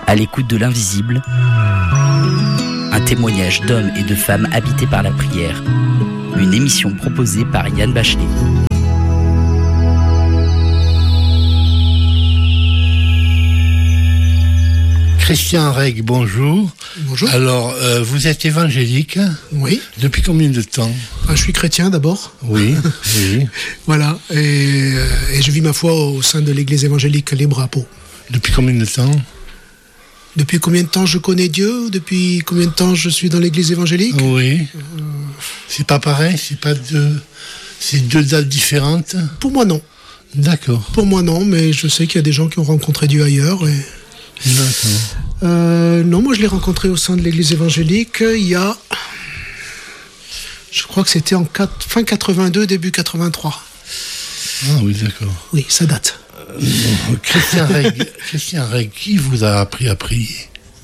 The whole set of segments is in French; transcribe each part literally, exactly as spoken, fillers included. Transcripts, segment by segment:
À l'écoute de l'invisible, un témoignage d'hommes et de femmes habités par la prière. Une émission proposée par Yann Bachelet. Christian Reg, bonjour. Bonjour. Alors, euh, vous êtes évangélique. Oui. Depuis combien de temps? Ah, je suis chrétien d'abord. Oui, oui. Voilà. Et, euh, et je vis ma foi au sein de l'église évangélique Libre à Pau. Depuis combien de temps? Depuis combien de temps je connais Dieu? Depuis combien de temps je suis dans l'église évangélique? Oui. Euh... C'est pas pareil? C'est pas deux... C'est deux dates différentes? Pour moi, non. D'accord. Pour moi, non, mais je sais qu'il y a des gens qui ont rencontré Dieu ailleurs. Et... D'accord. Euh, non, moi je l'ai rencontré au sein de l'église évangélique il y a... Je crois que c'était en quatre... fin quatre-vingt-deux, début quatre-vingt-trois. Ah oui, d'accord. Oui, ça date. Euh, bon, Christian Reg, Christian Reg, qui vous a appris à prier?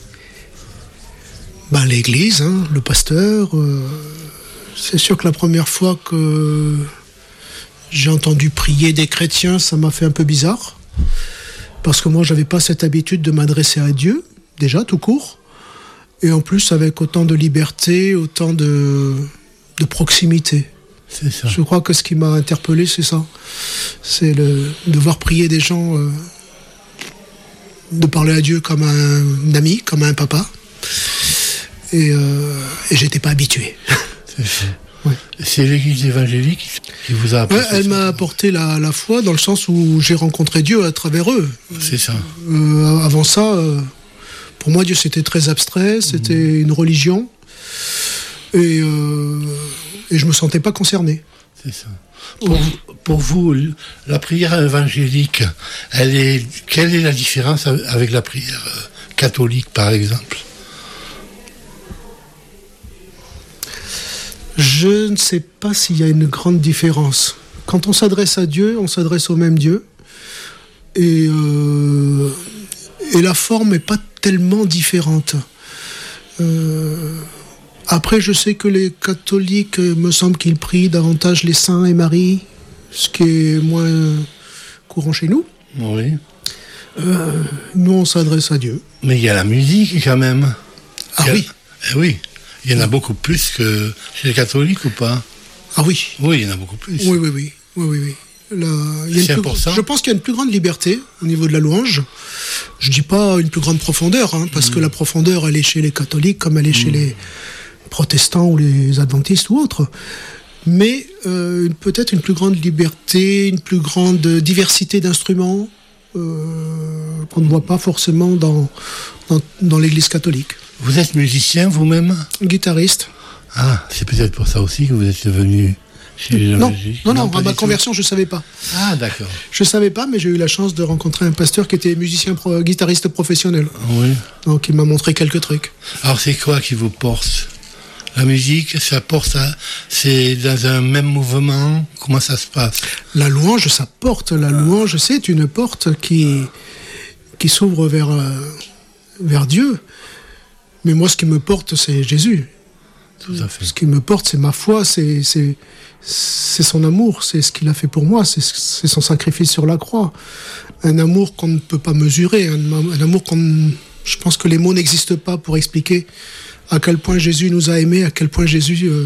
Ben, l'église, hein, le pasteur. Euh, c'est sûr que la première fois que j'ai entendu prier des chrétiens, ça m'a fait un peu bizarre. Parce que moi, j'avais pas cette habitude de m'adresser à Dieu, déjà, tout court. Et en plus, avec autant de liberté, autant de, de proximité. C'est ça. Je crois que ce qui m'a interpellé, c'est ça. C'est le, de voir prier des gens, euh, de parler à Dieu comme un ami, comme un papa. Et, euh, et j'étais pas habitué. C'est ça. Ouais. C'est l'église évangélique qui vous a apporté. Ouais, elle m'a apporté la, la foi dans le sens où j'ai rencontré Dieu à travers eux. C'est ça. Euh, avant ça, euh, pour moi, Dieu c'était très abstrait, c'était mmh. une religion, et, euh, et je me sentais pas concerné. C'est ça. Pour, pour vous, la prière évangélique, elle est, quelle est la différence avec la prière catholique, par exemple? Je ne sais pas s'il y a une grande différence. Quand on s'adresse à Dieu, on s'adresse au même Dieu. Et, euh, et la forme n'est pas tellement différente. Euh, après, je sais que les catholiques, me semble qu'ils prient davantage les saints et Marie, ce qui est moins courant chez nous. Oui. Euh, nous, on s'adresse à Dieu. Mais il y a la musique quand même. Ah a... oui. Eh oui. Il y en a beaucoup plus que chez les catholiques ou pas? Ah oui. Oui, il y en a beaucoup plus. Oui, oui, oui. oui, oui, oui. La... il y a C'est une important. plus... Je pense qu'il y a une plus grande liberté au niveau de la louange. Je ne dis pas une plus grande profondeur, hein, parce mmh. que la profondeur, elle est chez les catholiques comme elle est mmh. chez les protestants ou les adventistes ou autres. Mais euh, peut-être une plus grande liberté, une plus grande diversité d'instruments euh, qu'on ne voit pas forcément dans, dans, dans l'église catholique. Vous êtes musicien vous-même? Guitariste. Ah, c'est peut-être pour ça aussi que vous êtes venu chez les Non, musiques. non, non, non à ma conversion, tout. Je ne savais pas. Ah, d'accord. Je ne savais pas, mais j'ai eu la chance de rencontrer un pasteur qui était musicien, pro- guitariste professionnel. Oui. Donc, il m'a montré quelques trucs. Alors, c'est quoi qui vous porte? La musique, ça porte à... C'est dans un même mouvement? Comment ça se passe? La louange, ça porte. La louange, c'est une porte qui, qui s'ouvre vers, euh, vers Dieu. Mais moi, ce qui me porte, c'est Jésus. Tout à fait. Ce qui me porte, c'est ma foi, c'est, c'est, c'est son amour, c'est ce qu'il a fait pour moi, c'est, c'est son sacrifice sur la croix. Un amour qu'on ne peut pas mesurer, un, un amour qu'on... Je pense que les mots n'existent pas pour expliquer à quel point Jésus nous a aimés, à quel point Jésus euh,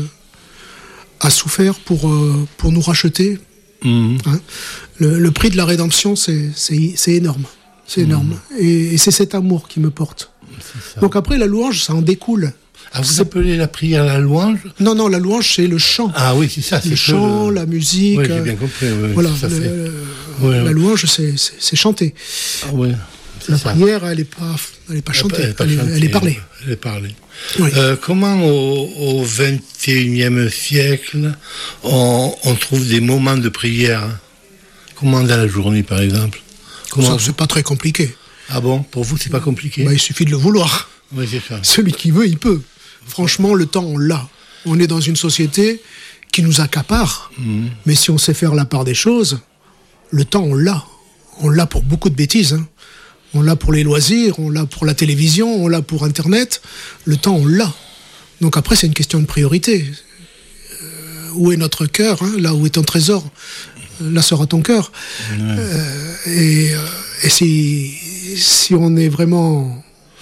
a souffert pour, euh, pour nous racheter. Mmh. Hein? Le, le prix de la rédemption, c'est, c'est, c'est énorme. C'est mmh. énorme. Et, et c'est cet amour qui me porte. Donc après, la louange, ça en découle. Ah, vous c'est... appelez la prière la louange? Non, non, la louange, c'est le chant. Ah oui, c'est ça. C'est le chant, le... la musique. Oui, j'ai bien compris. Oui, voilà, ça le, fait... le, oui, la oui. louange, c'est, c'est, c'est chanter. Ah oui. La ça. prière, elle n'est pas, elle est pas chantée, elle est, pas elle, chantée, elle est parlée. Elle est parlée. Oui. Euh, comment au, au vingt et unième siècle, on, on trouve des moments de prière? Comment dans la journée, par exemple? Comment... Ça, c'est pas très compliqué. Ah bon? Pour vous, c'est pas compliqué? Bah, il suffit de le vouloir. Oui, c'est ça. Celui qui veut, il peut. Franchement, le temps, on l'a. On est dans une société qui nous accapare. Mmh. Mais si on sait faire la part des choses, le temps, on l'a. On l'a pour beaucoup de bêtises. Hein. On l'a pour les loisirs, on l'a pour la télévision, on l'a pour Internet. Le temps, on l'a. Donc après, c'est une question de priorité. Euh, où est notre cœur, hein? Là où est ton trésor, là sera ton cœur. Ouais. Euh, et, euh, et si, si on est vraiment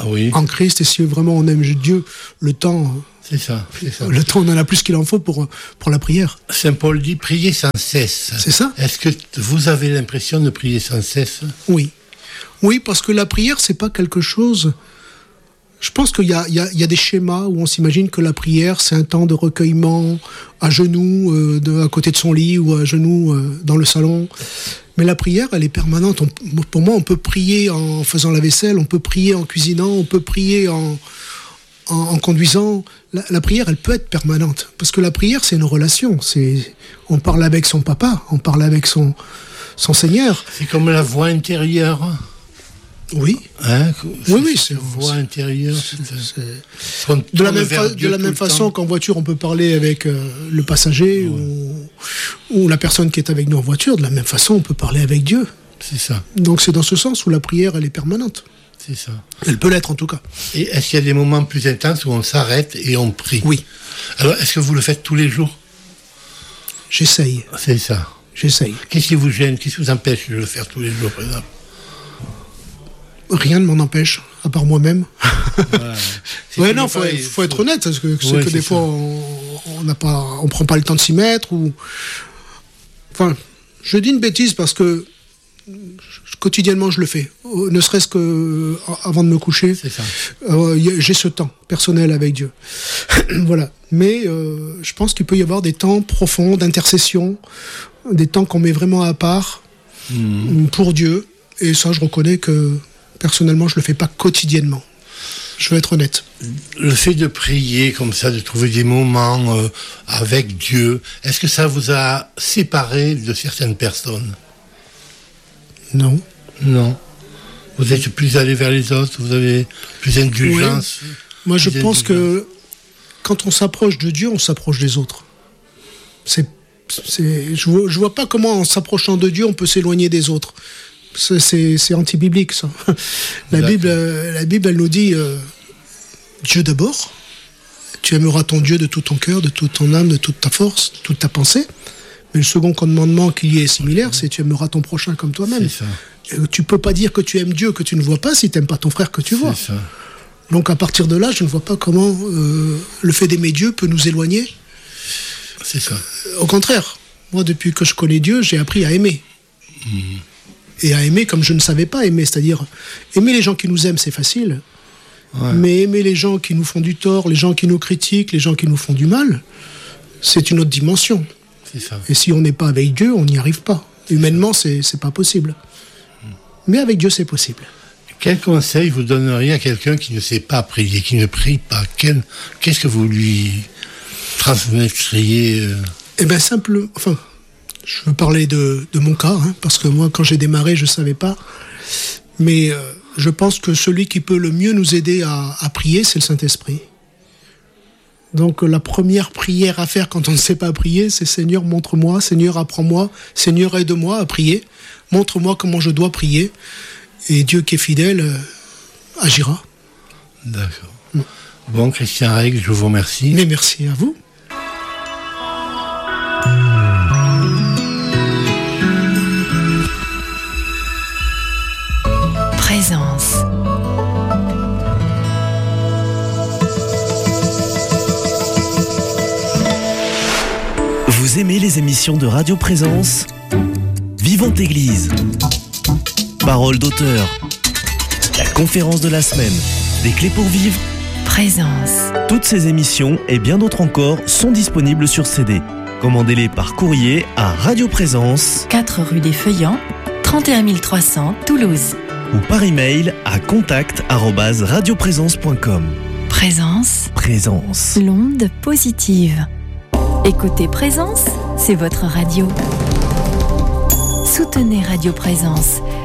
oui. en Christ, et si vraiment on aime Dieu, le temps, c'est ça, c'est ça. Le temps, on en a plus qu'il en faut pour, pour la prière. Saint Paul dit prier sans cesse. C'est ça. Est-ce que vous avez l'impression de prier sans cesse? Oui. Oui, parce que la prière, c'est pas quelque chose... Je pense qu'il y a, il y a, il y a des schémas où on s'imagine que la prière, c'est un temps de recueillement à genoux, euh, de, à côté de son lit, ou à genoux euh, dans le salon. Mais la prière, elle est permanente. On, pour moi, on peut prier en faisant la vaisselle, on peut prier en cuisinant, on peut prier en, en, en conduisant. La, la prière, elle peut être permanente. Parce que la prière, c'est une relation. C'est, on parle avec son papa, on parle avec son, son Seigneur. C'est comme la voix intérieure. Oui. Hein, oui, oui, c'est voix intérieure. C'est, c'est... De la même, fa- de la même façon qu'en voiture, on peut parler avec euh, le passager, ouais. ou, ou la personne qui est avec nous en voiture. De la même façon, on peut parler avec Dieu. C'est ça. Donc c'est dans ce sens où la prière, elle est permanente. C'est ça. Elle peut l'être en tout cas. Et est-ce qu'il y a des moments plus intenses où on s'arrête et on prie? Oui. Alors, est-ce que vous le faites tous les jours? J'essaye. C'est ça. J'essaye. Qu'est-ce qui vous gêne? Qu'est-ce qui vous empêche de le faire tous les jours, par exemple? Rien ne m'en empêche, à part moi-même. Voilà. Ouais, non, faut, être, faut, faut être honnête, parce que, c'est ouais, que c'est des ça. fois, on, on n'a pas, on prend pas le temps de s'y mettre, ou, enfin, je dis une bêtise parce que quotidiennement je le fais, ne serait-ce que avant de me coucher. C'est ça. Euh, j'ai ce temps personnel avec Dieu. Voilà. Mais euh, je pense qu'il peut y avoir des temps profonds d'intercession, des temps qu'on met vraiment à part mmh. pour Dieu. Et ça, je reconnais que personnellement, je le fais pas quotidiennement. Je veux être honnête. Le fait de prier comme ça, de trouver des moments euh, avec Dieu, est-ce que ça vous a séparé de certaines personnes? Non. Non. Vous êtes plus allé vers les autres, vous avez plus d'indulgence. Oui. Moi, je pense que quand on s'approche de Dieu, on s'approche des autres. C'est, c'est, je vois, je vois pas comment, en s'approchant de Dieu, on peut s'éloigner des autres. C'est, c'est, c'est anti-biblique, ça. La Bible, euh, la Bible, elle nous dit euh, Dieu d'abord. Tu aimeras ton Dieu de tout ton cœur, de toute ton âme, de toute ta force, de toute ta pensée. Mais le second commandement qui y est similaire, c'est tu aimeras ton prochain comme toi-même. C'est ça. Et tu peux pas dire que tu aimes Dieu que tu ne vois pas si tu n'aimes pas ton frère que tu vois. C'est ça. Donc à partir de là, je ne vois pas comment euh, le fait d'aimer Dieu peut nous éloigner. C'est ça. Au contraire, moi depuis que je connais Dieu, j'ai appris à aimer. Mmh. Et à aimer comme je ne savais pas aimer, c'est-à-dire aimer les gens qui nous aiment, c'est facile. Ouais. Mais aimer les gens qui nous font du tort, les gens qui nous critiquent, les gens qui nous font du mal, c'est une autre dimension. C'est ça. Et si on n'est pas avec Dieu, on n'y arrive pas. Humainement, c'est, c'est pas possible. Mmh. Mais avec Dieu, c'est possible. Quel conseil vous donneriez à quelqu'un qui ne sait pas prier, qui ne prie pas? Quel, Qu'est-ce que vous lui transmettriez euh... Eh bien, simple. Enfin, je veux parler de, de mon cas, hein, parce que moi, quand j'ai démarré, je ne savais pas. Mais euh, je pense que celui qui peut le mieux nous aider à, à prier, c'est le Saint-Esprit. Donc, la première prière à faire quand on ne sait pas prier, c'est « Seigneur, montre-moi, Seigneur, apprends-moi, Seigneur, aide-moi à prier, montre-moi comment je dois prier. » Et Dieu qui est fidèle euh, agira. D'accord. Mm. Bon, Christian Règle, je vous remercie. Mais merci à vous. Présence. Vous aimez les émissions de Radio Présence ? Vivante Église. Parole d'auteur. La conférence de la semaine. Des clés pour vivre. Présence. Toutes ces émissions et bien d'autres encore sont disponibles sur C D. Commandez-les par courrier à Radio Présence, quatre rue des Feuillants, trente et un mille trois cents, Toulouse. Ou par email à contact arobase radioprésence point com. Présence. Présence. L'onde positive. Écoutez Présence, c'est votre radio. Soutenez Radio Présence.